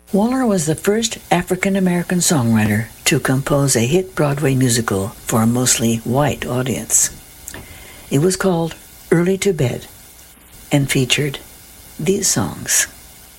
Waller was the first African-American songwriter to compose a hit Broadway musical for a mostly white audience. It was called Early to Bed and featured these songs.